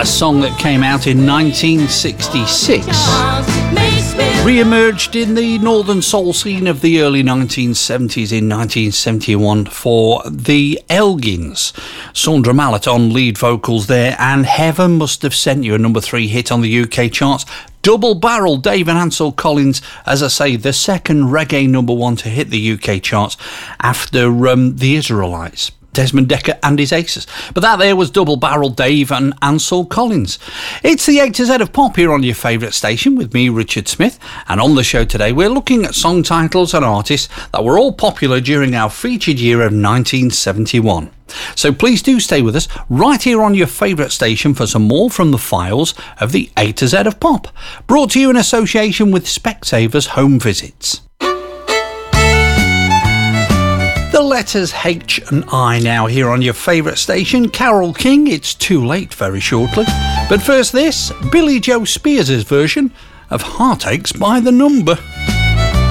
song that came out in 1966 re-emerged in the northern soul scene of the early 1970s in 1971 for the Elgins. Sandra Mallett on lead vocals there, and Heaven Must Have Sent You, a number 3 hit on the UK charts. Double barrel Dave and Ansel Collins, as I say, the second reggae number 1 to hit the UK charts after the Israelites, Desmond Dekker and his Aces. But that there was double barrel Dave and Ansel Collins. It's the A to Z of Pop here on your favourite station with me, Richard Smith, and on the show today we're looking at song titles and artists that were all popular during our featured year of 1971. So please do stay with us right here on your favourite station for some more from the files of the A to Z of Pop, brought to you in association with Specsavers Home Visits. The letters H and I now here on your favourite station. Carole King, It's Too Late, very shortly. But first this, Billy Joe Spears' version of Heartaches by the Number.